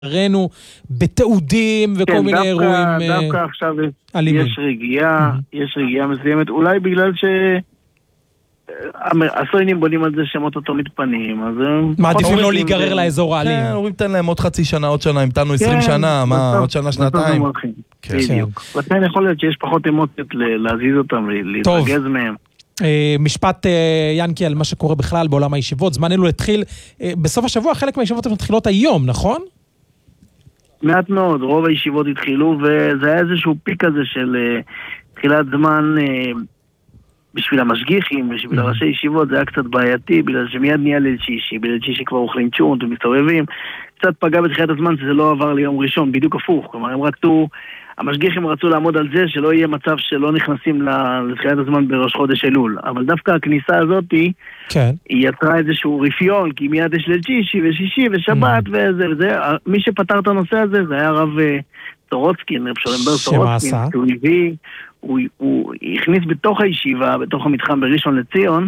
ראינו בתעודים וכל מיני אירועים דווקא עכשיו אלימים. יש רגיעה מסוימת, אולי בגלל הסוינים בונים על זה שמות אותו מתפנים, אז מעדיפים לא להיגרר לאזור האלים. כן, אומרים תן להם עוד חצי שנה, עוד שנה, המתנו 20 שנה, מה, עוד שנה, שנתיים. בדיוק. לכן יכול להיות שיש פחות אמוציות להזיז אותם, להתרגז מהם. משפט ינקי על מה שקורה בכלל בעולם הישיבות. זמן אלו התחיל, בסוף השבוע חלק מהישיבות מתחילות היום, נכון? מעט מאוד, רוב הישיבות התחילו, וזה היה איזשהו פיק כזה של תחילת זמן בשביל המשגיחים, בשביל הראשי ישיבות, זה היה קצת בעייתי, בגלל שמיד נהיה ליל שישי, בליל שישי כבר אוכלים צ'ונט ומסתובבים, קצת פגע בתחילת הזמן שזה לא עבר ליום ראשון, בדיוק הפוך, כלומר המשגיחים רצו לעמוד על זה שלא יהיה מצב שלא נכנסים לתחילת הזמן בראש חודש אלול, אבל דווקא הכניסה הזאת היא יצרה איזשהו רפיון, כי מיד יש ליל שישי ושישי ושבת וזה, מי שפתר את הנושא הזה זה היה הרב סורוצקין, רב שולמבר סורוצקין, שהוא הביא, הוא הכניס בתוך הישיבה, בתוך המתחם בראשון לציון,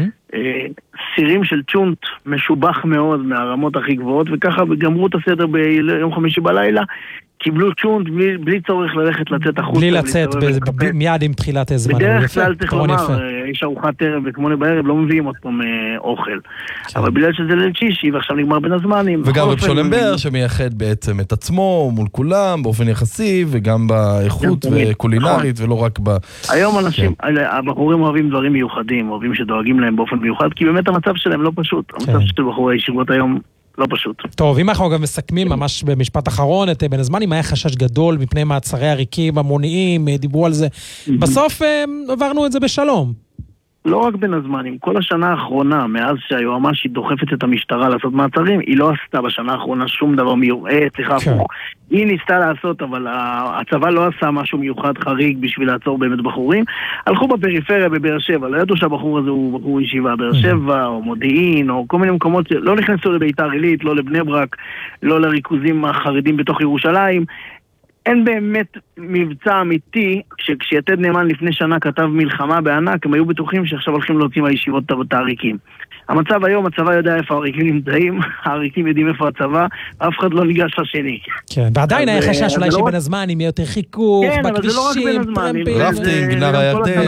סירים של צ'ונט משובח מאוד מהרמות הכי גבוהות, וככה גמרו את הסדר ביום חמישי בלילה, קיבלו צ'ונט בלי צורך ללכת לצאת החוצה. בלי לצאת מיד עם תחילת הזמן. בדרך כלל צריך לומר, יש ארוחת ערב וכמונה בערב, לא מביאים עוד פעם אוכל. אבל בגלל שזה ליל שישי, ועכשיו נגמר בין הזמנים. וגם רב שולמבר שמייחד בעצם את עצמו מול כולם, באופן יחסי, וגם באיכות וקולינרית, ולא רק ב... היום הבחורים אוהבים דברים מיוחדים, אוהבים שדואגים להם באופן מיוחד, כי באמת המצב שלהם לא פשוט. המצב של בחורי הישיבות היום לא פשוט. טוב, אם אנחנו גם מסכמים ממש במשפט אחרון את בין הזמנים, היה חשש גדול מפני מעצרי עריקים המוניים, דיברו על זה. בסוף עברנו את זה בשלום. לא רק בין הזמנים, כל השנה האחרונה, מאז שהיועמ"שית דוחפת את המשטרה לעשות מעצרים, היא לא עשתה בשנה האחרונה שום דבר הפוך. היא ניסתה לעשות, אבל הצבא לא עשה משהו מיוחד חריג בשביל לעצור באמת בחורים. הלכו בפריפריה בבאר שבע, לא ידעו שהבחור הזה הוא בחור ישיבה, באר שבע או מודיעין או כל מיני מקומות, לא נכנסו לביתר עילית, לא לבני ברק, לא לריכוזים החרדים בתוך ירושלים. אין באמת מבצע אמיתי, שכשיתד נאמן לפני שנה כתב מלחמה בענק, הם היו בטוחים שעכשיו הולכים להוציא מהישיבות את העריקים. המצב היום, הצבא יודע איפה העריקים נמצאים, העריקים יודעים איפה הצבא, אף אחד לא ניגש לשני. כן, ועדיין היה חשש אולי שבין הזמן, אם יהיה יותר חיכוך, בכבישים, טרמפים, רפטינג, נער הירדן.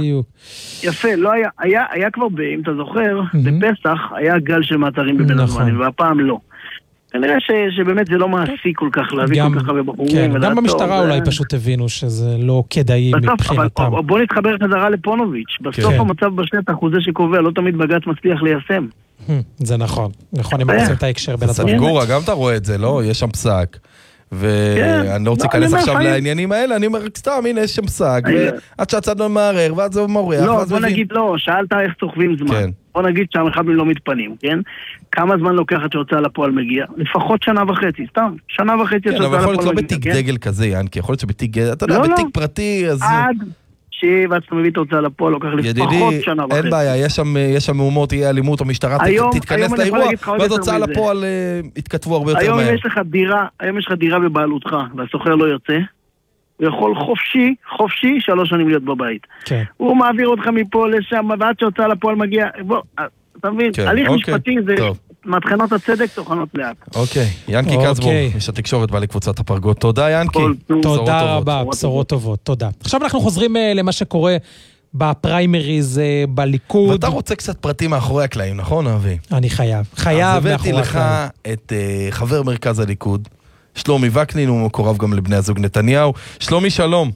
יפה, לא היה כבר, אם אתה זוכר, בפסח היה גל של מעצרים בבין הזמנים, והפעם לא. כנראה שבאמת זה לא מעשי כל כך להביא כל כך הרבה בחורים. גם במשטרה אולי פשוט הבינו שזה לא כדאי מבחינתם. בוא נתחבר חזרה לפונוביץ'. בסוף המצב בשטח הוא זה שקובע, לא תמיד בג"ץ מצליח ליישם. זה נכון. נכון, הם עושים את ההקשר בין הדברים. סנגורה, גם אתה רואה את זה, לא? יש שם פסק. ואני לא רוצה להיכנס עכשיו לעניינים האלה, אני אומר סתם, הנה יש שם פסק, ועד שהצד לא מערער, ועד זה מורח. לא, בוא נגיד לא, שאלת איך סוחבים זמן. בוא נגיד שהמחבלים לא מתפנים, כן? כמה זמן לוקח עד שהוצאה לפועל מגיע? לפחות שנה וחצי, סתם. שנה וחצי כן, אבל יכול להיות לא בתיק דגל כזה, ינקי, יכול להיות שבתיק דגל, אתה יודע, בתיק פרטי, אז... עד ועד שאתה מביא את ההוצאה לפועל, לוקח לפחות שנה וחצי. אין בעיה, יש שם מהומות, יהיה אלימות, המשטרה תתכנס לאירוע, ואז הוצאה לפועל יתכתבו הרבה יותר מהר. היום יש לך דירה בבעלותך, והסוחר לא יוצא, הוא יכול חופשי 3 שנים להיות בבית. הוא מעביר אותך מפה לשם, ועד שהוצאה לפועל מגיע, בוא, אתה מבין, הליך משפטי זה... מתחנות הצדק תוכנות לאט. אוקיי, ינקי קצבו, יש התקשורת בעלי קבוצת הפרגות. תודה ינקי. תודה רבה, בשורות טובות, תודה. עכשיו אנחנו חוזרים למה שקורה בפריימריז בליכוד. ואתה רוצה קצת פרטים מאחורי הקלעים, נכון אבי? אני חייב מאחורי הקלעים. אז הבאתי לך את חבר מרכז הליכוד, שלומי וקנין, הוא מקורב גם לבני הזוג נתניהו. שלומי, שלום.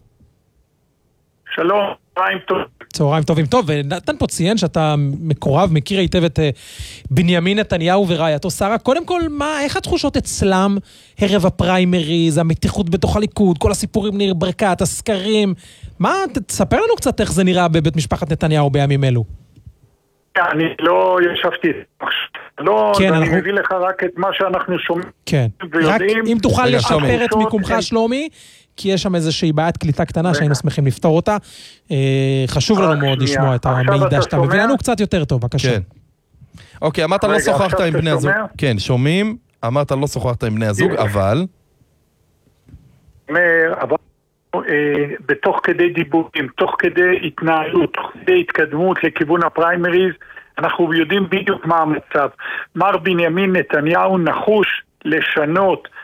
שלום, צהריים טוב. צהריים טובים. טוב, ונתן פה ציין שאתה מקורב, מכיר היטב את בנימין נתניהו ורעייתו שרה. קודם כל, איך התחושות אצלם ערב הפריימריז, המתיחות בתוך הליכוד, כל הסיפורים ניר ברקת, הסקרים? תספר לנו קצת איך זה נראה בבית משפחת נתניהו בימים אלו. אני לא ישבתי, אני מביא לך רק את מה שאנחנו שומעים. כן, רק אם תוכל לשפר את מיקומך שלומי, כי יש שם איזושהי בעיית קליטה קטנה שהיינו שמחים לפתור אותה. חשוב לנו מאוד לשמוע את המידע שאתה מביא לנו קצת יותר טוב, בבקשה. אוקיי, אמרת לא שוחחת עם בני הזוג. כן, שומעים, אמרת לא שוחחת עם בני הזוג, אבל... בתוך כדי דיבורים, תוך כדי התנהלות, תוך כדי התקדמות לכיוון הפריימריז, אנחנו יודעים בדיוק מה המצב. מר בנימין נתניהו נחוש לשנות